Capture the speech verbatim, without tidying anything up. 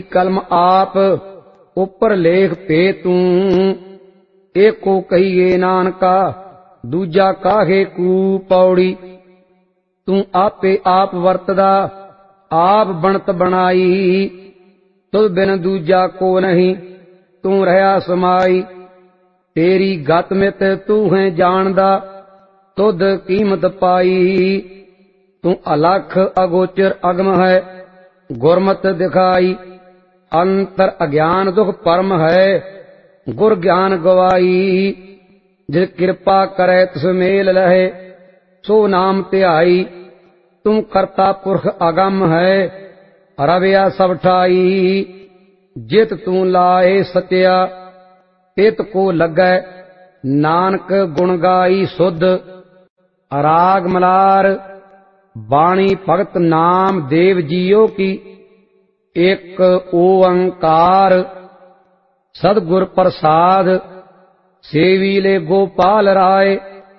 कलम आप उपर लेख पे तू। एको कहिए नानका दूजा काहे कू पौड़ी। तू आपे आप वरतदा आप बनत बनाई। तुद बिन दूजा को नहीं तू रहा समाई। तेरी गत मित तू है जानदा तुद कीमत पाई। तू अलख अगोचर अगम है गुरमत दिखाई। अंतर अज्ञान दुख परम है गुर ज्ञान गवाई। जिस कृपा करे तिस मेल लहे सो नाम ध्याई। तुम करता पुरख अगम है रविया सब ठाई। जित तू लाए सत्या तित को लगै नानक गुण गाई सुध। राग मलार बाणी भगत नाम देव जियो की। एक ओंकार सदगुर प्रसाद सेवी ले गोपाल राय।